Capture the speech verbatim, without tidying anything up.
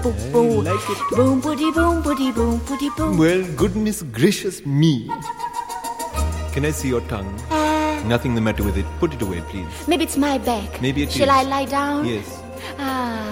boom, I boom. like it. Boom, booty, boom, booty, boom, booty, boom. Well, goodness gracious me. Can I see your tongue? Uh, Nothing the matter with it. Put it away, please. maybe it's my back. Maybe it Shall is. I lie down? Yes. Ah.